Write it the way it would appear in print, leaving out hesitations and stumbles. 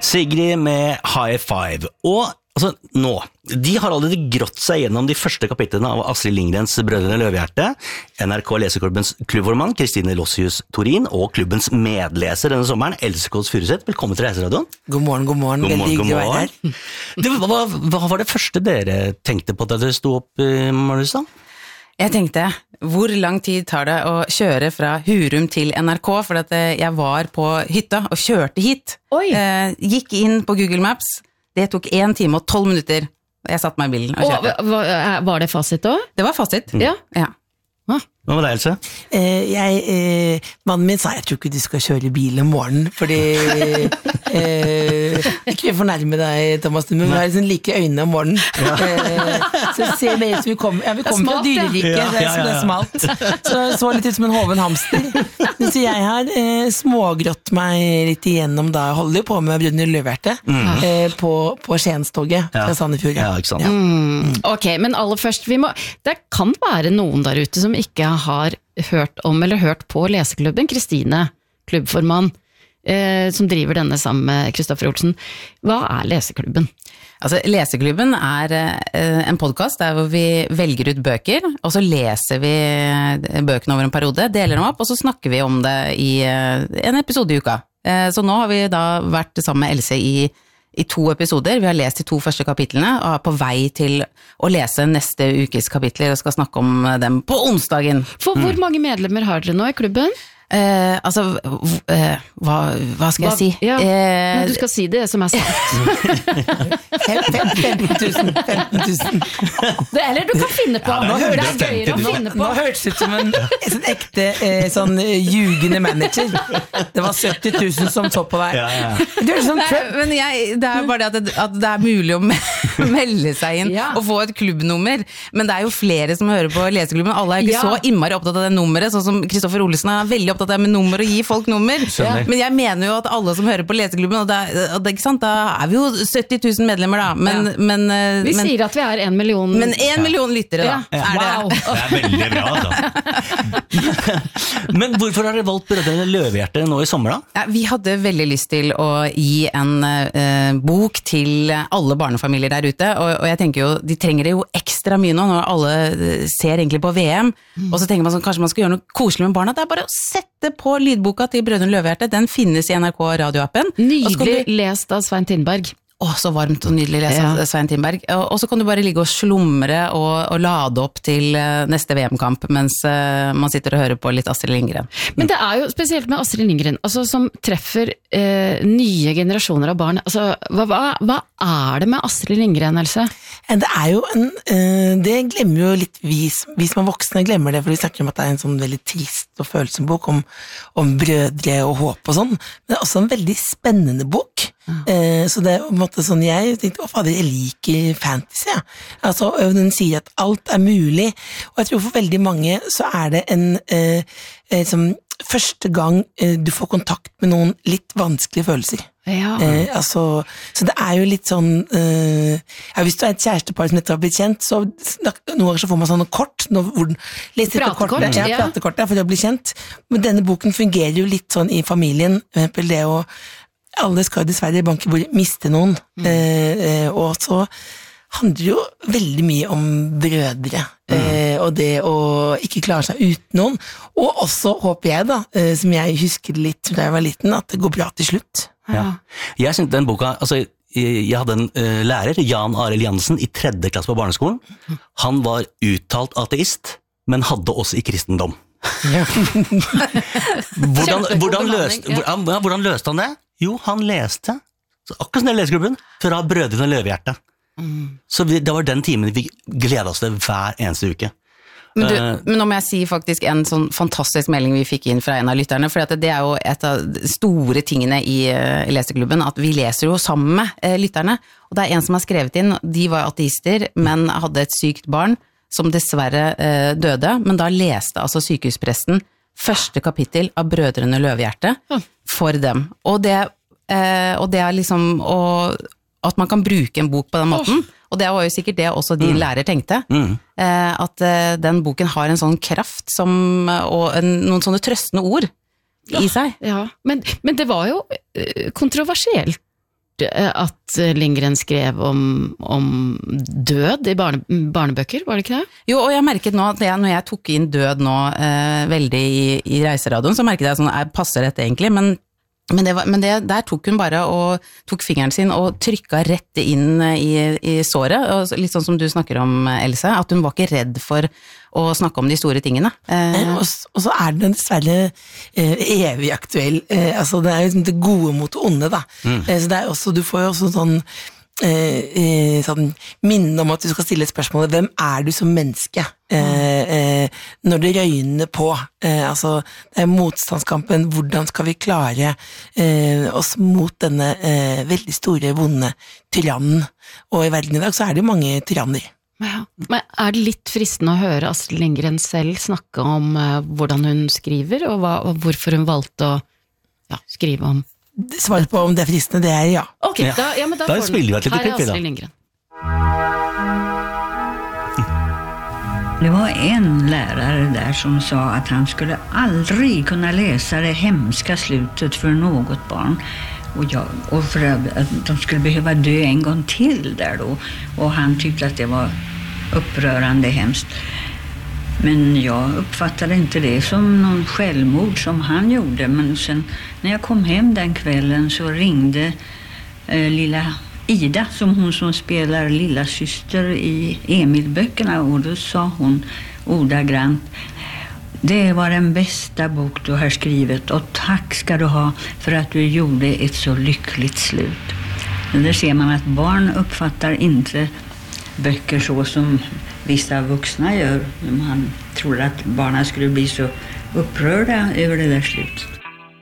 Sigrid med High Five. Og altså, nå, de har allerede grått seg gjennom de første kapitlene av Astrid Lindgrens Brødrene Løvehjerte, NRK Leseklubbens klubbformann Kristine Lossius Torin og klubbens medleser denne sommeren, Else Kåss Furuseth. Velkommen til Reiseradioen. God morgen. Veldig hyggelig å være her. Hva var det første dere tenkte på da dere sto opp, Marisa? Jeg tenkte, hvor lang tid tar det å kjøre fra Hurum til NRK, for at jeg var på hytta og kjørte hit. Gikk inn på Google Maps, det tok 1 time og 12 minutter, og jeg satt meg i bilen og kjørte. Var det fasit da? Det var fasit, ja. Hva var det, Else? Mannen min sa, jeg tror ikke du skal kjøre bil om morgenen, fordi ikke vil fornærme deg, Thomas, men vi har liksom like øyne om morgenen. Så ser det ut som vi kommer fra dyreriket, det er smalt. Så litt ut som en hoven hamster. Så jeg har smågrått meg litt igjennom da, jeg holder jo på med Brødrene Løvehjerte på Skienstoget fra Sandefjord. Ja, ikke sant? Ok, men aller først, det kan være noen der ute som ikke har hørt om eller hørt på Leseklubben. Kristine, klubbformann, som driver denne sammen med Kristoffer Olsen. Hva er Leseklubben? Altså, Leseklubben er en podcast der hvor vi velger ut bøker, og så leser vi bøkene over en periode, deler dem opp, og så snakker vi om det i en episode i uka. Så nå har vi da vært sammen med Else i 2 episoder. Vi har lest de 2 første kapitlene og er på vei til å lese neste ukes kapitler og skal snakke om dem på onsdagen. For hvor mange medlemmer har dere nå i klubben? Hva skal jeg si? Ja, men du skal si det som er sant. 15 000. Eller du kan finne på. Det er gøyere å finne på. Nå hørtes ut som en sånn ekte sånn ljugende manager. Det var 70 000 som så på hver. Det er bare det at det er mulig å melde seg inn og få et klubbnummer, men det er jo flere som hører på Leseklubben. Alle er ikke så innmari opptatt av det nummeret, sånn som Kristoffer Olsen er veldig opptatt av med nummer og gi folk nummer. Men jeg mener jo at alle som hører på Leseklubben, og det ikke sant, da er vi jo 70 000 medlemmer da, men vi sier at vi er 1 million. Men 1 million lyttere da. Wow. Det er veldig bra, altså. Men hvorfor har dere valgt Brødrene Løvehjerte nå i sommer da? Ja, vi hadde veldig lyst til å gi en bok til alle barnefamilier der ute, og jeg tenker jo, de trenger det jo ekstra mye nå, når alle ser egentlig på VM, og så tenker man sånn, kanskje man skal gjøre noe koselig med barna, det er bare å sette på lydboka til Brødrene Løvehjerte, den finnes i NRK radioappen. Nydelig lest av Svein Tindberg. Så varmt og nydelig lest av Svein Tindberg. Og så kan du bare ligge og slumre og lade opp til neste VM-kamp, mens man sitter og hører på litt Astrid Lindgren. Men det er jo spesielt med Astrid Lindgren, altså, som treffer nye generasjoner av barn. Altså, hva er det med Astrid Lindgren, Else? Det er jo det glemmer jo litt vi som er voksne glemmer det, for vi snakker om at det er en sånn veldig trist og følsom bok om brødre og håp og sånn, men det er også en veldig spennende bok. Så det er på en måte sånn, jeg tenkte, fader, jeg liker fantasy, ja. Altså, den sier at alt er mulig, og jeg tror for veldig mange så er det som første gang du får kontakt med noen litt vanskelige følelser. Så det er jo litt sånn hvis du er et kjærestepar som nettopp har blitt kjent, så noen ganger så får man sånne kort pratekort for å bli kjent, men denne boken fungerer jo litt sånn i familien, for eksempel det å alle skal dessverre i bankebordet miste noen, og så handler det jo veldig mye om brødre, og det å ikke klare seg uten noen, og også håper jeg da, som jeg husker litt da jeg var liten, at det går bra til slutt. Jeg synes den boka, altså jeg hadde en lærer, Jan Arild Jansen, i 3. klasse på barneskolen. Han var uttalt ateist, men hadde også i kristendom. Hvordan løste han det? Jo, han leste, akkurat som det Leseklubben, fra Brødrene Løvehjerte. Så det var den timen vi gledet oss til hver eneste uke. Men nå må jeg si faktisk en sånn fantastisk melding vi fikk inn fra en av lytterne, for det er jo et av de store tingene i Leseklubben, at vi leser jo sammen med lytterne, og det er en som har skrevet inn, de var ateister, men hadde et sykt barn, som dessverre døde, men da leste altså sykehuspresten første kapittel av Brødrene Løvehjerte for dem. Og det er liksom at man kan bruke en bok på den måten, og det var jo sikkert det også din lærer tenkte, at den boken har en sånn kraft og noen sånne trøstende ord i seg. Ja, men det var jo kontroversielt at Lindgren skrev om død i barnebøker, var det ikke det? Jo, og jeg merket nå at når jeg tok inn død nå veldig i reiseradioen, så merket jeg sånn, passer dette egentlig, men der tok hun bare og tok fingeren sin og trykka rett inn i såret, og litt sånn som du snakker om, Else, at hun var ikke redd for å snakke om de store tingene. Og så den dessverre evig aktuell, altså det liksom det gode mot det onde, da. Så det også, du får jo også sånn minne om at du skal stille spørsmålet, hvem du som menneske når det røyner på, altså det motstandskampen, hvordan skal vi klare oss mot denne veldig store, vonde tyrannen, og i verden i dag så det jo mange tyranner. Ja. Men det litt fristende å høre Astrid Lindgren selv snakke om hvordan hun skriver, og hvorfor hun valgte å skrive om? Svaret på om det fristende, det ja. Ok, men da spiller vi et lite klipp, Astrid Lindgren. Det var en lärare där som sa att han skulle aldrig kunna läsa det hemska slutet för något barn. Och för att de skulle behöva dö en gång till där då. Och han tyckte att det var upprörande hemskt. Men jag uppfattade inte det som någon självmord som han gjorde. Men sen när jag kom hem den kvällen så ringde lilla Ida, som spelar lilla syster i Emil-böckerna, och då sa hon ordagrant: det var den bästa bok du har skrivit, och tack ska du ha för att du gjorde ett så lyckligt slut. Där ser man att barn uppfattar inte böcker så som vissa vuxna gör. Man tror att barnen skulle bli så upprörda över det där slutet.